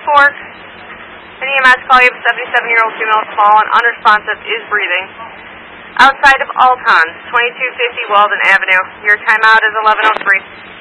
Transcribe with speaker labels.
Speaker 1: Fork. An EMS call, you have a 77-year-old female, small and unresponsive, is breathing. Outside of Alton, 2250 Walden Avenue. Your timeout is 11:03.